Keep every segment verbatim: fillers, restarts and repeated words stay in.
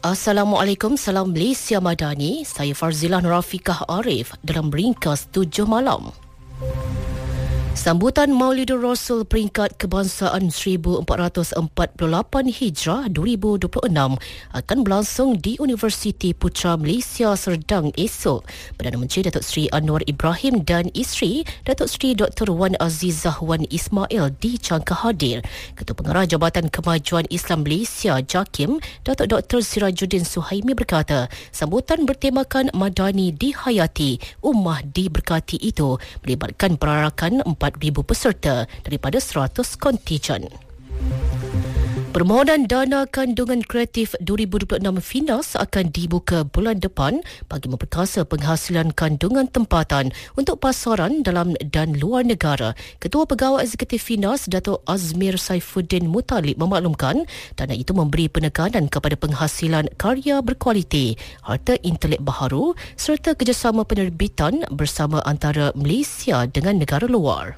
Assalamualaikum, salam Malaysia Madani. Saya Farzilah Nurafikah Arif dalam ringkas tujuh malam. Sambutan Maulidur Rasul peringkat kebangsaan seribu empat ratus empat puluh lapan Hijrah dua ribu dua puluh enam akan berlangsung di Universiti Putra Malaysia Serdang esok. Perdana Menteri Datuk Seri Anwar Ibrahim dan isteri Datuk Seri Doktor Wan Azizah Wan Ismail dijangka hadir. Ketua Pengarah Jabatan Kemajuan Islam Malaysia JAKIM, Datuk Doktor Sirajuddin Suhaimi berkata, sambutan bertemakan Madani dihayati, Ummah diberkati itu melibatkan perarakan empat ribu peserta daripada seratus kontijen. Permohonan dana kandungan kreatif dua ribu dua puluh enam FINAS akan dibuka bulan depan bagi memperkasa penghasilan kandungan tempatan untuk pasaran dalam dan luar negara. Ketua Pegawai Eksekutif FINAS, Datuk Azmir Saifuddin Mutalib memaklumkan dana itu memberi penekanan kepada penghasilan karya berkualiti, harta intelek baharu serta kerjasama penerbitan bersama antara Malaysia dengan negara luar.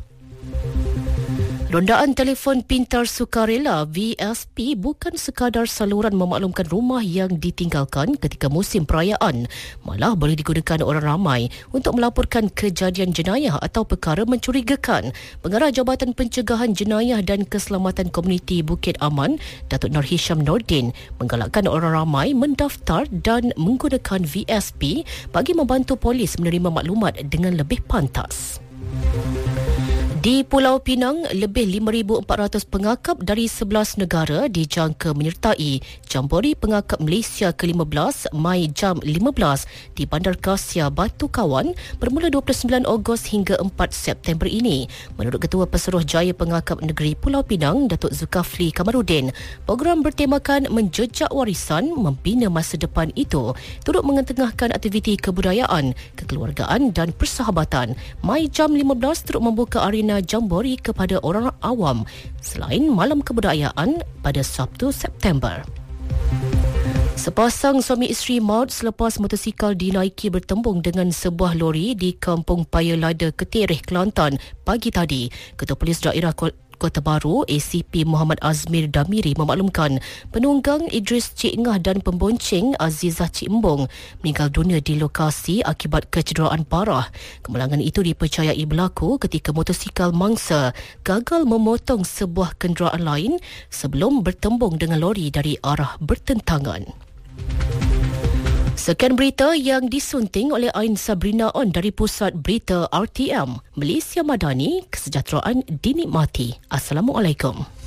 Rondaan telefon pintar sukarela V S P bukan sekadar saluran memaklumkan rumah yang ditinggalkan ketika musim perayaan, malah boleh digunakan orang ramai untuk melaporkan kejadian jenayah atau perkara mencurigakan. Pengarah Jabatan Pencegahan Jenayah dan Keselamatan Komuniti Bukit Aman, Datuk Nur Hisham Nordin, menggalakkan orang ramai mendaftar dan menggunakan V S P bagi membantu polis menerima maklumat dengan lebih pantas. Di Pulau Pinang, lebih lima ribu empat ratus pengakap dari sebelas negara dijangka menyertai Jambori Pengakap Malaysia ke lima belas Mai jam lima belas di Bandar Kasia Batu Kawan bermula dua puluh sembilan Ogos hingga empat September ini. Menurut Ketua Pesuruh Jaya Pengakap Negeri Pulau Pinang, Datuk Zulkafli Kamarudin, program bertemakan menjejak warisan membina masa depan itu turut mengetengahkan aktiviti kebudayaan, kekeluargaan dan persahabatan. Mai jam lima belas turut membuka arena Jambori kepada orang awam selain Malam Kebudayaan pada Sabtu September. Sepasang suami isteri maut selepas motosikal dinaiki bertembung dengan sebuah lori di Kampung Paya Lada, Ketirih, Kelantan pagi tadi. Ketua Polis Daerah Kota Baru A C P Muhammad Azmir Damiri memaklumkan penunggang Idris Cik Ngah dan pembonceng Azizah Cik Embong meninggal dunia di lokasi akibat kecederaan parah. Kemalangan itu dipercayai berlaku ketika motosikal mangsa gagal memotong sebuah kenderaan lain sebelum bertembung dengan lori dari arah bertentangan. Sekian berita yang disunting oleh Ain Sabrina On dari Pusat Berita R T M. Malaysia Madani, kesejahteraan dinikmati. Assalamualaikum.